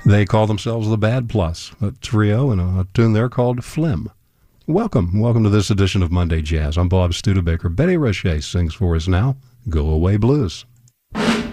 They call themselves the Bad Plus, a trio and a tune there called Phlegm. Welcome to this edition of Monday Jazz. I'm Bob Studebaker. Betty Roche sings for us now, Go Away Blues.